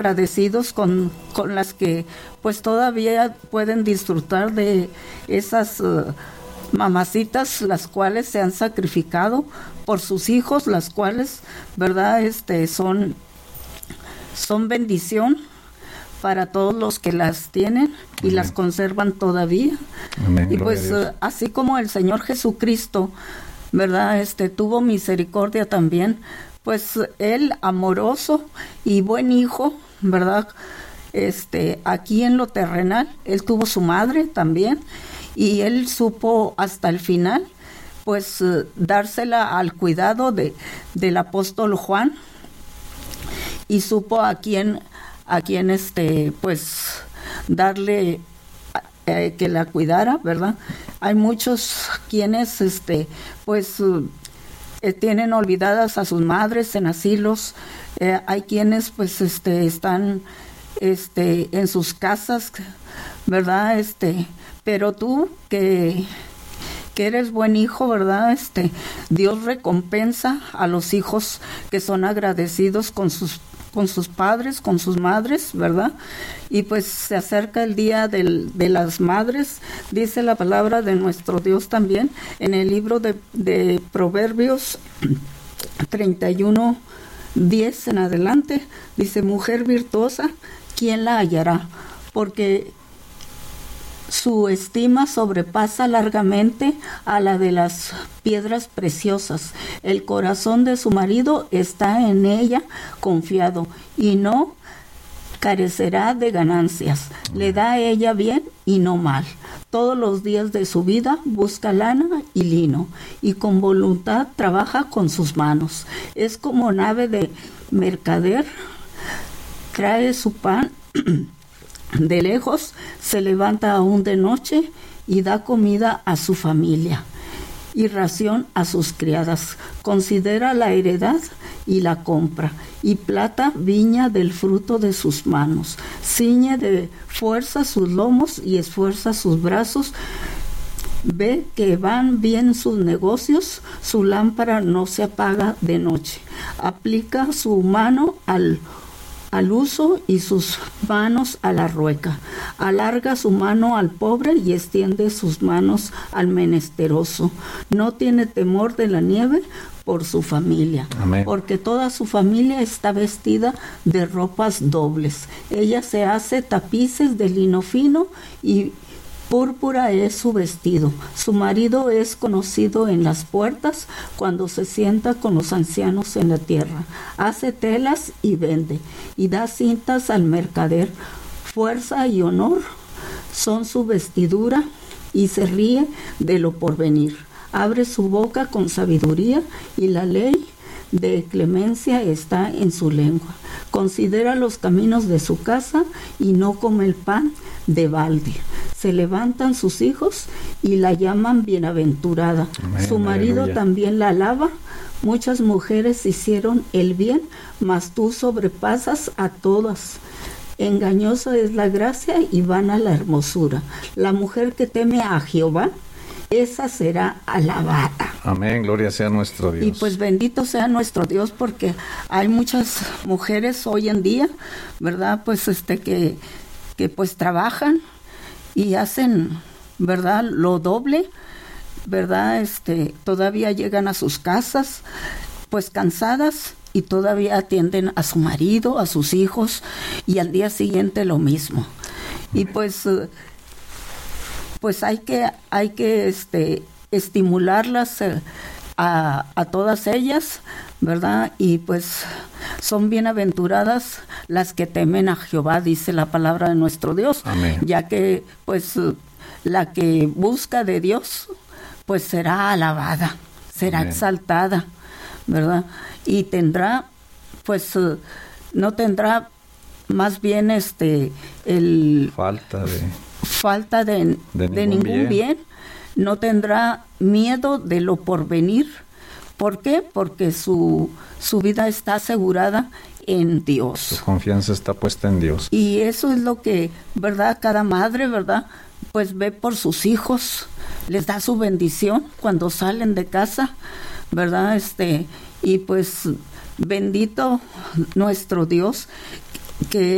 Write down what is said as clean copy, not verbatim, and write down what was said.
agradecidos con las que pues todavía pueden disfrutar de esas mamacitas, las cuales se han sacrificado por sus hijos, las cuales, ¿verdad? Son bendición para todos los que las tienen y Amén. Las conservan todavía. Amén, y pues así como el Señor Jesucristo, ¿verdad? Tuvo misericordia también, pues Él, amoroso y buen hijo, ¿verdad? Aquí en lo terrenal, Él tuvo su madre también, y Él supo hasta el final, pues dársela al cuidado del apóstol Juan, y supo a quien pues darle que la cuidara, ¿verdad? Hay muchos quienes tienen olvidadas a sus madres en asilos, hay quienes pues están en sus casas, ¿verdad? Pero tú que eres buen hijo, ¿verdad? Dios recompensa a los hijos que son agradecidos con sus padres, con sus madres, ¿verdad? Y pues se acerca el día de las madres, dice la palabra de nuestro Dios también, en el libro de Proverbios 31:10 en adelante, dice: mujer virtuosa, ¿quién la hallará? Porque su estima sobrepasa largamente a la de las piedras preciosas. El corazón de su marido está en ella confiado y no carecerá de ganancias. Le da a ella bien y no mal. Todos los días de su vida busca lana y lino y con voluntad trabaja con sus manos. Es como nave de mercader, trae su pan de lejos, se levanta aún de noche y da comida a su familia y ración a sus criadas. Considera la heredad y la compra, y plata viña del fruto de sus manos. Ciñe de fuerza sus lomos y esfuerza sus brazos. Ve que van bien sus negocios, su lámpara no se apaga de noche. Aplica su mano al uso y sus manos a la rueca. Alarga su mano al pobre y extiende sus manos al menesteroso. No tiene temor de la nieve por su familia. Amén. Porque toda su familia está vestida de ropas dobles. Ella se hace tapices de lino fino y púrpura es su vestido. Su marido es conocido en las puertas cuando se sienta con los ancianos en la tierra. Hace telas y vende, y da cintas al mercader. Fuerza y honor son su vestidura, y se ríe de lo porvenir. Abre su boca con sabiduría, y la ley de clemencia está en su lengua. Considera los caminos de su casa y no come el pan de balde. Se levantan sus hijos y la llaman bienaventurada. Amén, su marido aleluya. También la alaba. Muchas mujeres hicieron el bien, mas tú sobrepasas a todas. Engañosa es la gracia y vana la hermosura. La mujer que teme a Jehová, esa será alabada. Amén, gloria sea nuestro Dios. Y pues bendito sea nuestro Dios, porque hay muchas mujeres hoy en día, ¿verdad? Pues que pues trabajan y hacen, ¿verdad?, lo doble, ¿verdad? Todavía llegan a sus casas pues cansadas y todavía atienden a su marido, a sus hijos, y al día siguiente lo mismo. Y pues hay que estimularlas a todas ellas, ¿verdad? Y pues son bienaventuradas las que temen a Jehová, dice la palabra de nuestro Dios. Amén. Ya que pues la que busca de Dios pues será alabada, será Amén. Exaltada, ¿verdad? Y tendrá pues no tendrá más bien falta de ningún bien. No tendrá miedo de lo porvenir. ¿Por qué? Porque su vida está asegurada en Dios. Su confianza está puesta en Dios. Y eso es lo que, ¿verdad?, cada madre, ¿verdad?, pues ve por sus hijos, les da su bendición cuando salen de casa, ¿verdad? Y pues bendito nuestro Dios, que